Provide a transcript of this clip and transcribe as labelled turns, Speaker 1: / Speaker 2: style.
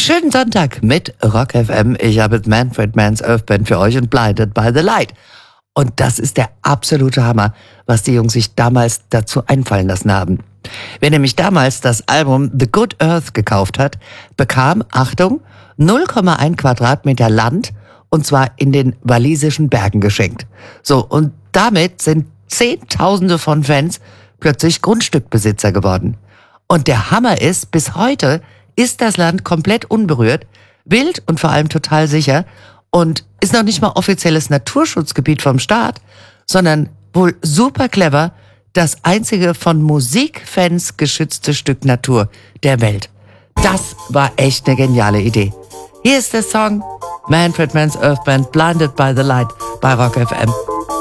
Speaker 1: Schönen Sonntag mit Rock FM. Ich habe Manfred Mann's Earth Band für euch und Blinded by the Light. Und das ist der absolute Hammer, was die Jungs sich damals dazu einfallen lassen haben. Wer nämlich damals das Album The Good Earth gekauft hat, bekam, Achtung, 0,1 Quadratmeter Land, und zwar in den walisischen Bergen geschenkt. So, und damit sind Zehntausende von Fans plötzlich Grundstückbesitzer geworden. Und der Hammer ist, bis heute ist das Land komplett unberührt, wild und vor allem total sicher und ist noch nicht mal offizielles Naturschutzgebiet vom Staat, sondern wohl super clever das einzige von Musikfans geschützte Stück Natur der Welt. Das war echt eine geniale Idee. Hier ist der Song Manfred Mann's Earth Band, Blinded by the Light bei Rock FM.